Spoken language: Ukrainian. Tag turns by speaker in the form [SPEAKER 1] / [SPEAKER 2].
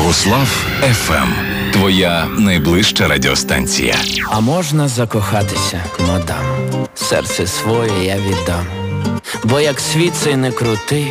[SPEAKER 1] Богуслав ФМ. Твоя найближча радіостанція.
[SPEAKER 2] А можна закохатися, мадам? Серце своє я віддам. Бо як світ цей не крутий,